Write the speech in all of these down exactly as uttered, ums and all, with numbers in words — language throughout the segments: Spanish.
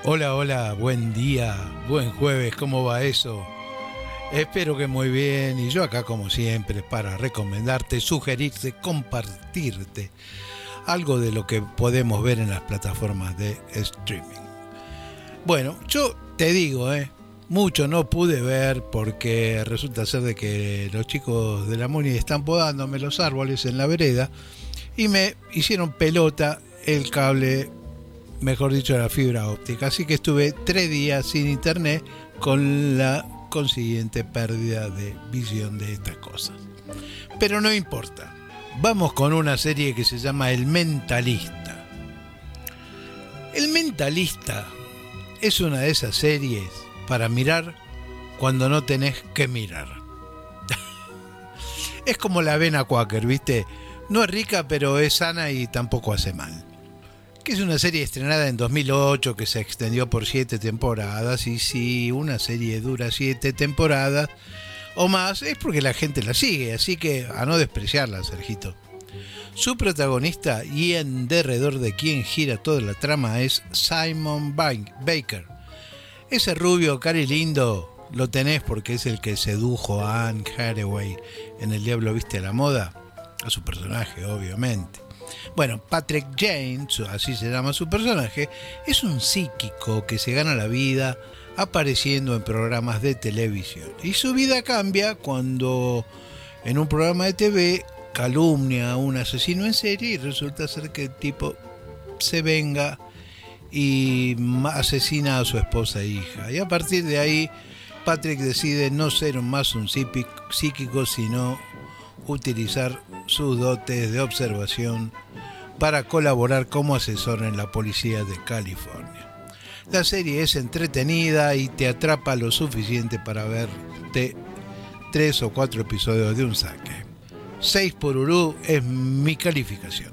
Hola, hola, buen día, buen jueves, ¿cómo va eso? Espero que muy bien, y yo acá como siempre para recomendarte, sugerirte, compartirte algo de lo que podemos ver en las plataformas de streaming. Bueno, yo te digo, eh, mucho no pude ver porque resulta ser de que los chicos de la Muni están podándome los árboles en la vereda y me hicieron pelota el cable, mejor dicho, la fibra óptica. Así que estuve tres días sin internet con la consiguiente pérdida de visión de estas cosas. Pero no importa. Vamos con una serie que se llama El Mentalista. El Mentalista es una de esas series para mirar cuando no tenés que mirar. Es como la avena Quaker, ¿viste? No es rica, pero es sana y tampoco hace mal. Que es una serie estrenada en dos mil ocho que se extendió por siete temporadas, y si una serie dura siete temporadas o más es porque la gente la sigue, así que a no despreciarla, Sergito. Su protagonista y en derredor de quien gira toda la trama es Simon Baker. Ese rubio cari lindo lo tenés porque es el que sedujo a Anne Hathaway en El Diablo Viste a la Moda, a su personaje obviamente. Bueno, Patrick Jane, así se llama su personaje, es un psíquico que se gana la vida apareciendo en programas de televisión. Y su vida cambia cuando en un programa de T V calumnia a un asesino en serie y resulta ser que el tipo se venga y asesina a su esposa e hija. Y a partir de ahí, Patrick decide no ser más un psíquico, sino utilizar sus dotes de observación para colaborar como asesor en la policía de California. La serie es entretenida y te atrapa lo suficiente para verte tres o cuatro episodios de un saque. seis por Urú es mi calificación.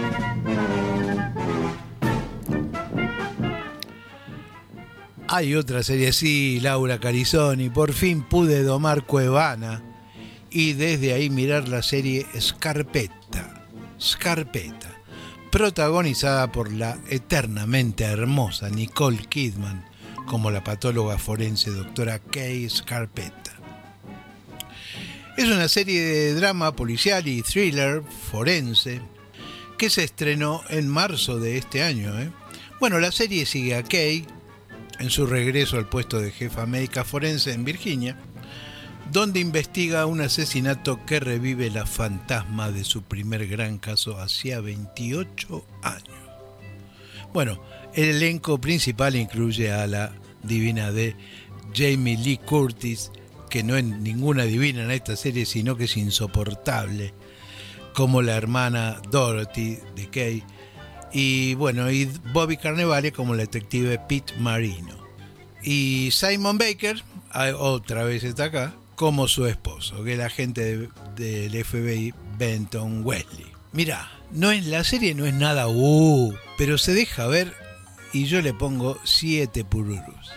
Hay otra serie, sí, Laura Carizoni. Por fin pude domar Cuevana y desde ahí mirar la serie Scarpetta. Scarpetta, protagonizada por la eternamente hermosa Nicole Kidman como la patóloga forense doctora Kay Scarpetta. Es una serie de drama policial y thriller forense que se estrenó en marzo de este año. ¿eh? Bueno, la serie sigue a Kay en su regreso al puesto de jefa médica forense en Virginia, donde investiga un asesinato que revive la fantasma de su primer gran caso hacía veintiocho años. Bueno, el elenco principal incluye a la divina de Jamie Lee Curtis, que no es ninguna divina en esta serie, sino que es insoportable, como la hermana Dorothy de Kay, y bueno, y Bobby Cannavale como el detective Pete Marino, y Simon Baker, otra vez está acá, como su esposo, que es el agente de, del F B I Benton Wesley. Mirá, no es, la serie no es nada uh, pero se deja ver y yo le pongo siete pururus.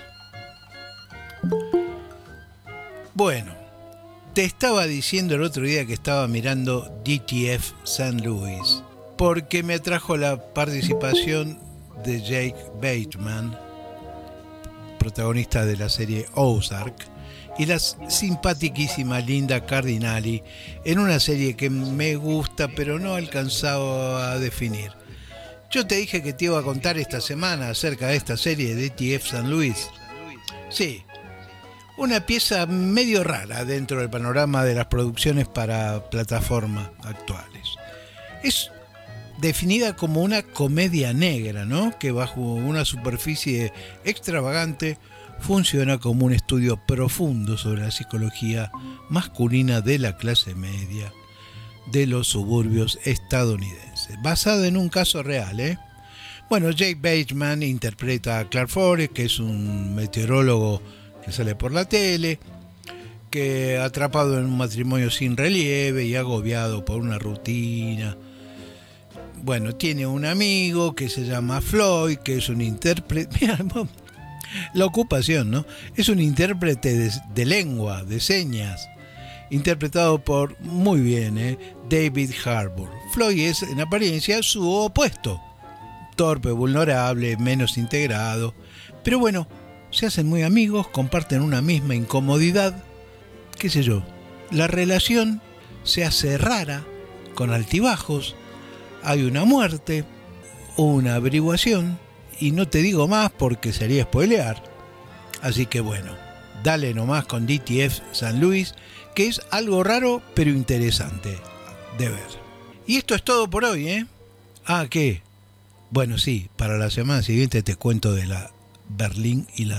Bueno, te estaba diciendo el otro día que estaba mirando D T F Saint Louis porque me atrajo la participación de Jake Bateman, protagonista de la serie Ozark, y la simpaticísima Linda Cardinali en una serie que me gusta pero no alcanzaba a definir. Yo te dije que te iba a contar esta semana acerca de esta serie de D T F Saint Louis. Sí, una pieza medio rara dentro del panorama de las producciones para plataformas actuales. Es definida como una comedia negra, ¿no? Que bajo una superficie extravagante funciona como un estudio profundo sobre la psicología masculina de la clase media de los suburbios estadounidenses, basada en un caso real, ¿eh? Bueno, Jake Bateman interpreta a Clark Forrest, que es un meteorólogo que sale por la tele, que atrapado en un matrimonio sin relieve y agobiado por una rutina. Bueno, tiene un amigo que se llama Floyd, que es un intérprete, mira, la ocupación, ¿no? Es un intérprete de, de lengua, de señas, interpretado por, muy bien, ¿eh? David Harbour. Floyd es en apariencia su opuesto, torpe, vulnerable, menos integrado. Pero bueno, se hacen muy amigos, comparten una misma incomodidad, qué sé yo. La relación se hace rara, con altibajos, hay una muerte, una averiguación, y no te digo más porque sería spoilear. Así que bueno, dale nomás con D T F San Luis, que es algo raro pero interesante de ver. Y esto es todo por hoy, ¿eh? Ah, ¿qué? Bueno, sí, para la semana siguiente te cuento de la Berlín y la